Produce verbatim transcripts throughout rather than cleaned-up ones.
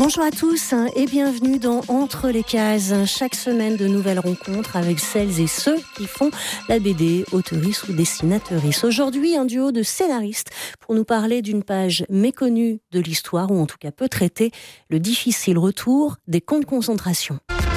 Bonjour à tous et bienvenue dans Entre les cases. Chaque semaine, de nouvelles rencontres avec celles et ceux qui font la B D, auteurices ou dessinateurices. Aujourd'hui, un duo de scénaristes pour nous parler d'une page méconnue de l'histoire, ou en tout cas peu traitée, le difficile retour des camps de concentration.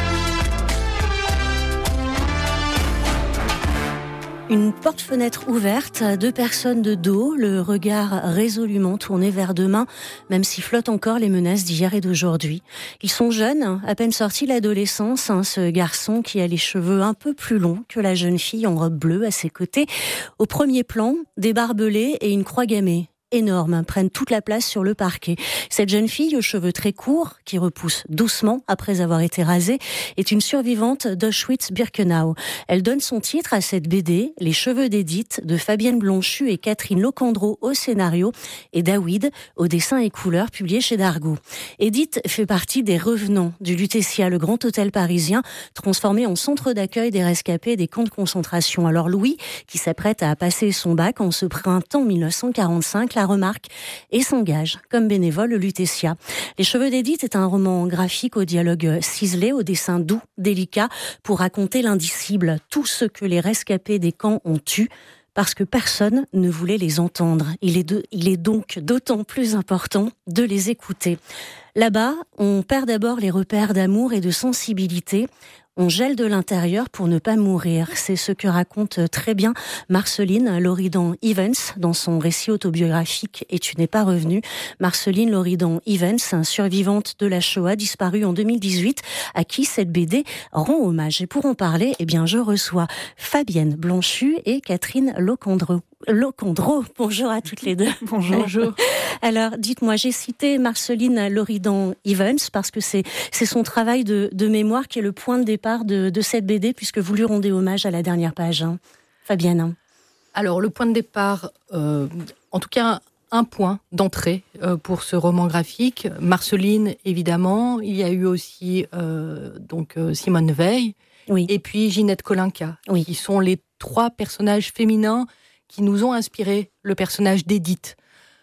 Une porte-fenêtre ouverte, deux personnes de dos, le regard résolument tourné vers demain, même si flottent encore les menaces d'hier et d'aujourd'hui. Ils sont jeunes, à peine sortis de l'adolescence, hein, ce garçon qui a les cheveux un peu plus longs que la jeune fille en robe bleue à ses côtés. Au premier plan, des barbelés et une croix gammée. Énormes, prennent toute la place sur le parquet. Cette jeune fille aux cheveux très courts, qui repousse doucement après avoir été rasée, est une survivante d'Auschwitz-Birkenau. Elle donne son titre à cette B D, Les cheveux d'Edith, de Fabienne Blanchu et Catherine Locandro au scénario, et David au dessin et couleurs, publié chez Dargaud. Edith fait partie des revenants du Lutetia, le grand hôtel parisien, transformé en centre d'accueil des rescapés des camps de concentration. Alors Louis, qui s'apprête à passer son bac en ce printemps mille neuf cent quarante-cinq, la remarque et s'engage comme bénévole au Lutetia. Les cheveux d'Edith est un roman graphique au dialogue ciselé, au dessin doux, délicat, pour raconter l'indicible, tout ce que les rescapés des camps ont eu, parce que personne ne voulait les entendre. Il est, de, il est donc d'autant plus important de les écouter. Là-bas, on perd d'abord les repères d'amour et de sensibilité. On gèle de l'intérieur pour ne pas mourir. C'est ce que raconte très bien Marceline Loridan-Evans dans son récit autobiographique « Et tu n'es pas revenu ». Marceline Loridan-Evans, survivante de la Shoah, disparue en deux mille dix-huit, à qui cette B D rend hommage. Et pour en parler, eh bien, je reçois Fabienne Blanchu et Catherine Locandro. Locandro, bonjour à toutes les deux. Bonjour. Bonjour. Alors, dites-moi, j'ai cité Marceline Loridan-Evans parce que c'est, c'est son travail de, de mémoire qui est le point de départ de, de cette B D, puisque vous lui rendez hommage à la dernière page. Hein. Fabienne. Alors, le point de départ, euh, en tout cas, un point d'entrée euh, pour ce roman graphique. Marceline, évidemment. Il y a eu aussi euh, donc, euh, Simone Veil. Oui. Et puis Ginette Kolinka, oui. qui sont les trois personnages féminins qui nous ont inspiré le personnage d'Edith.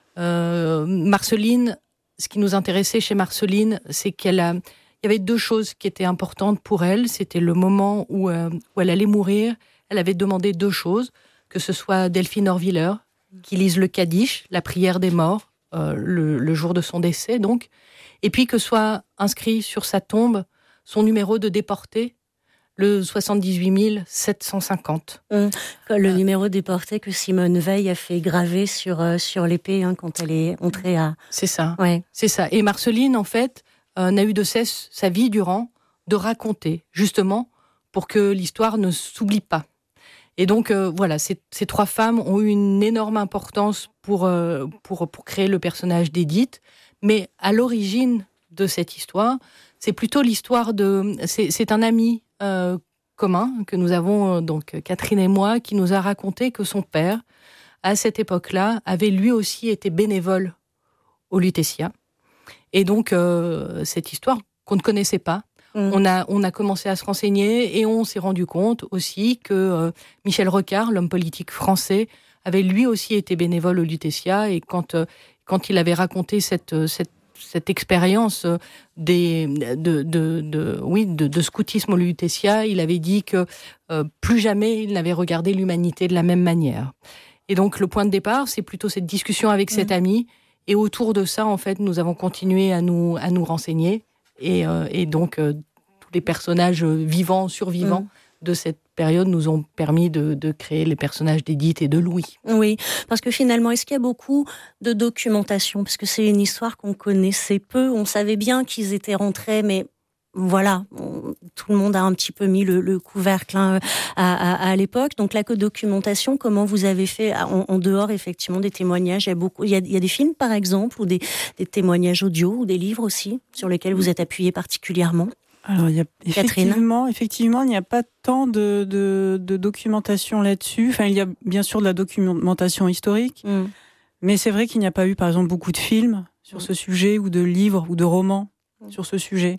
Euh, Marceline, ce qui nous intéressait chez Marceline, c'est qu'elle a, il y avait deux choses qui étaient importantes pour elle. C'était le moment où, euh, où elle allait mourir. Elle avait demandé deux choses, que ce soit Delphine Orviller, qui lise le Kaddish, la prière des morts, euh, le, le jour de son décès, donc, et puis que soit inscrit sur sa tombe son numéro de déporté, le soixante-dix-huit mille sept cent cinquante. Mmh. Le euh, numéro déporté que Simone Veil a fait graver sur, euh, sur l'épée hein, quand elle est entrée à... C'est ça, ouais. c'est ça. Et Marceline, en fait, euh, n'a eu de cesse, sa vie durant, de raconter, justement, pour que l'histoire ne s'oublie pas. Et donc, euh, voilà, ces, ces trois femmes ont eu une énorme importance pour, euh, pour, pour créer le personnage d'Edith. Mais à l'origine de cette histoire, c'est plutôt l'histoire de... C'est, c'est un ami Euh, commun que nous avons, donc Catherine et moi, qui nous a raconté que son père, à cette époque-là, avait lui aussi été bénévole au Lutetia. Et donc, euh, cette histoire qu'on ne connaissait pas, mmh. on, a, on a commencé à se renseigner et on s'est rendu compte aussi que euh, Michel Rocard, l'homme politique français, avait lui aussi été bénévole au Lutetia. Et quand, euh, quand il avait raconté cette, cette cette expérience des, de, de, de, oui, de, de scoutisme au Lutetia, il avait dit que euh, plus jamais il n'avait regardé l'humanité de la même manière. Et donc le point de départ, c'est plutôt cette discussion avec mmh. cet ami. Et autour de ça, en fait, nous avons continué à nous, à nous renseigner. Et, euh, et donc, euh, tous les personnages vivants, survivants mmh. de cette période nous ont permis de, de créer les personnages d'Edith et de Louis. Oui, parce que finalement, est-ce qu'il y a beaucoup de documentation ? Parce que c'est une histoire qu'on connaissait peu. On savait bien qu'ils étaient rentrés, mais voilà, on, tout le monde a un petit peu mis le, le couvercle hein, à, à, à l'époque. Donc la documentation, comment vous avez fait en, en dehors effectivement des témoignages ? Il y a beaucoup, il y a, il y a des films par exemple, ou des, des témoignages audio, ou des livres aussi, sur lesquels vous êtes appuyé particulièrement ? Alors, il y a effectivement, effectivement, il n'y a pas tant de, de, de documentation là-dessus. Enfin, il y a bien sûr de la documentation historique, mm. mais c'est vrai qu'il n'y a pas eu, par exemple, beaucoup de films sur mm. ce sujet, ou de livres, ou de romans mm. sur ce sujet.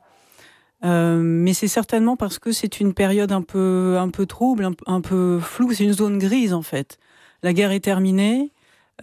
Euh, mais c'est certainement parce que c'est une période un peu, un peu trouble, un, un peu floue. C'est une zone grise, en fait. La guerre est terminée.